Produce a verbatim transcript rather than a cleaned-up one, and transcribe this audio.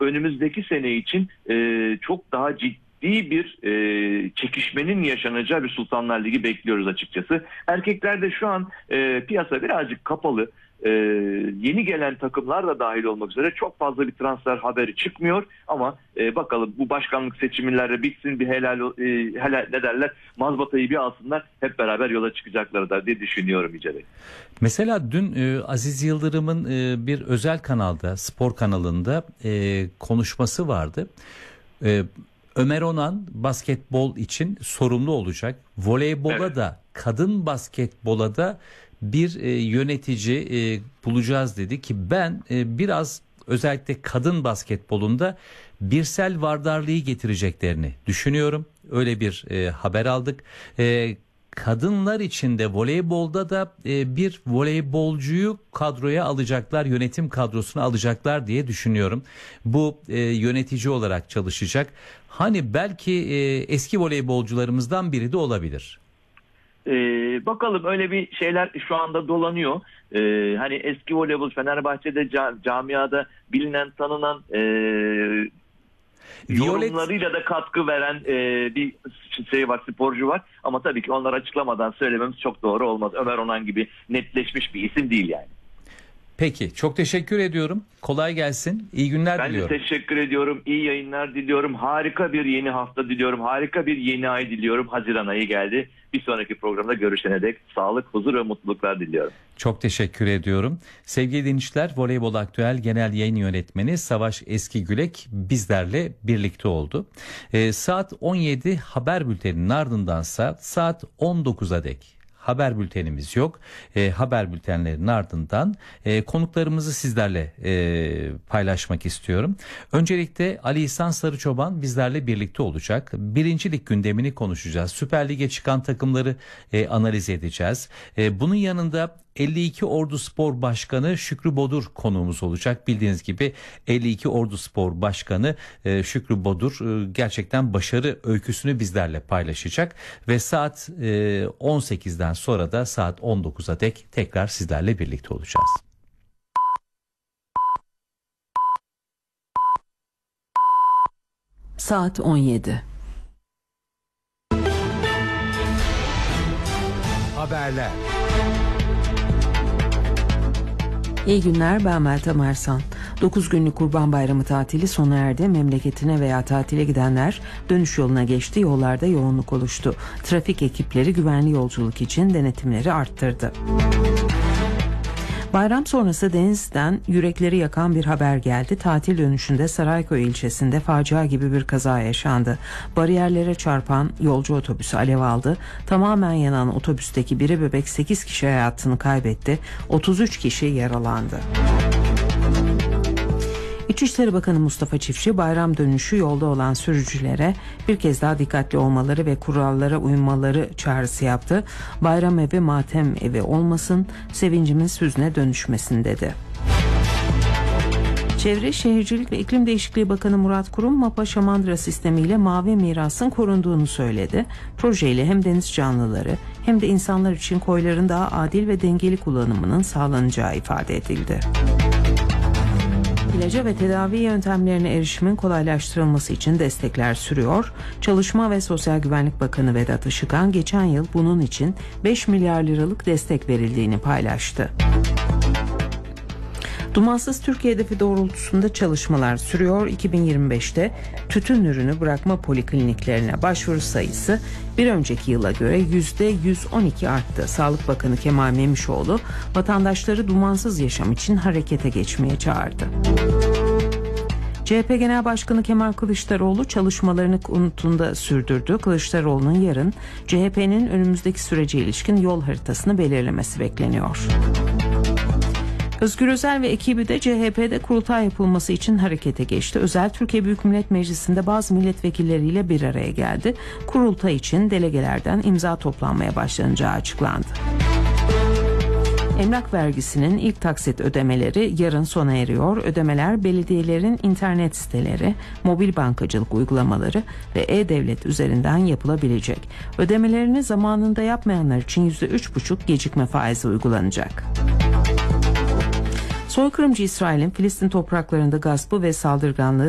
önümüzdeki sene için e, çok daha ciddi bir e, çekişmenin yaşanacağı bir Sultanlar Ligi bekliyoruz açıkçası. Erkeklerde şu an e, piyasa birazcık kapalı. Ee, yeni gelen takımlar da dahil olmak üzere çok fazla bir transfer haberi çıkmıyor ama e, bakalım bu başkanlık seçimlerde bitsin, bir helal, e, helal ne derler mazbatayı bir alsınlar, hep beraber yola çıkacaklar da diye düşünüyorum Yüce Bey. Mesela dün e, Aziz Yıldırım'ın e, bir özel kanalda, spor kanalında e, konuşması vardı. E, Ömer Onan basketbol için sorumlu olacak. Voleybola evet. da, kadın basketbola da bir e, yönetici e, bulacağız dedi ki ben e, biraz özellikle kadın basketbolunda Birsel Vardarlı'yı getireceklerini düşünüyorum. Öyle bir e, haber aldık. E, kadınlar için de voleybolda da e, bir voleybolcuyu kadroya alacaklar, yönetim kadrosuna alacaklar diye düşünüyorum. Bu e, yönetici olarak çalışacak. Hani belki e, eski voleybolcularımızdan biri de olabilir. Ee, bakalım, öyle bir şeyler şu anda dolanıyor. Ee, hani eski voleybol Fenerbahçe'de ca- camiada bilinen, tanınan e, yorumlarıyla da katkı veren e, bir şey var, sporcu var. Ama tabii ki onları açıklamadan söylememiz çok doğru olmaz. Ömer Onan gibi netleşmiş bir isim değil yani. Peki, çok teşekkür ediyorum. Kolay gelsin. İyi günler ben diliyorum. Ben de teşekkür ediyorum. İyi yayınlar diliyorum. Harika bir yeni hafta diliyorum. Harika bir yeni ay diliyorum. Haziran ayı geldi. Bir sonraki programda görüşene dek sağlık, huzur ve mutluluklar diliyorum. Çok teşekkür ediyorum. Sevgili dinleyiciler, Voleybol Aktüel Genel Yayın Yönetmeni Savaş Eskigülek bizlerle birlikte oldu. Ee, saat on yedi haber bülteninin ardındansa saat on dokuza dek haber bültenimiz yok. E, haber bültenlerinin ardından e, konuklarımızı sizlerle e, paylaşmak istiyorum. Öncelikle Ali İhsan Sarıçoban bizlerle birlikte olacak. Birincilik gündemini konuşacağız. Süper Lig'e çıkan takımları e, analiz edeceğiz. E, bunun yanında elli iki Ordu Spor Başkanı Şükrü Bodur konuğumuz olacak. Bildiğiniz gibi elli iki Ordu Spor Başkanı e, Şükrü Bodur e, gerçekten başarı öyküsünü bizlerle paylaşacak ve saat e, on sekizden sonra da saat on dokuza dek tekrar sizlerle birlikte olacağız. Saat on yedi. Haberler. İyi günler, ben Meltem Ersan. dokuz günlük Kurban Bayramı tatili sona erdi. Memleketine veya tatile gidenler dönüş yoluna geçti. Yollarda yoğunluk oluştu. Trafik ekipleri güvenli yolculuk için denetimleri arttırdı. Bayram sonrası denizden yürekleri yakan bir haber geldi. Tatil dönüşünde Sarayköy ilçesinde facia gibi bir kaza yaşandı. Bariyerlere çarpan yolcu otobüsü alev aldı. Tamamen yanan otobüsteki biri bebek sekiz kişi hayatını kaybetti. otuz üç kişi yaralandı. İçişleri Bakanı Mustafa Çiftçi bayram dönüşü yolda olan sürücülere bir kez daha dikkatli olmaları ve kurallara uymaları çağrısı yaptı. Bayram evi matem evi olmasın, sevincimiz hüzne dönüşmesin dedi. Çevre, Şehircilik ve İklim Değişikliği Bakanı Murat Kurum, MAPA Şamandıra sistemiyle mavi mirasın korunduğunu söyledi. Projeyle hem deniz canlıları hem de insanlar için koyların daha adil ve dengeli kullanımının sağlanacağı ifade edildi. İlaca ve tedavi yöntemlerine erişimin kolaylaştırılması için destekler sürüyor. Çalışma ve Sosyal Güvenlik Bakanı Vedat Işıkhan geçen yıl bunun için beş milyar liralık destek verildiğini paylaştı. Dumansız Türkiye hedefi doğrultusunda çalışmalar sürüyor. iki bin yirmi beşte tütün ürünü bırakma polikliniklerine başvuru sayısı bir önceki yıla göre yüzde yüz on iki arttı. Sağlık Bakanı Kemal Memişoğlu vatandaşları dumansız yaşam için harekete geçmeye çağırdı. C H P Genel Başkanı Kemal Kılıçdaroğlu çalışmalarını konutunda sürdürdü. Kılıçdaroğlu'nun yarın C H P'nin önümüzdeki sürece ilişkin yol haritasını belirlemesi bekleniyor. Özgür Özel ve ekibi de C H P'de kurultay yapılması için harekete geçti. Özel, Türkiye Büyük Millet Meclisi'nde bazı milletvekilleriyle bir araya geldi. Kurultay için delegelerden imza toplanmaya başlanacağı açıklandı. Emlak vergisinin ilk taksit ödemeleri yarın sona eriyor. Ödemeler belediyelerin internet siteleri, mobil bankacılık uygulamaları ve e-devlet üzerinden yapılabilecek. Ödemelerini zamanında yapmayanlar için yüzde üç buçuk gecikme faizi uygulanacak. Soykırımcı İsrail'in Filistin topraklarında gaspı ve saldırganlığı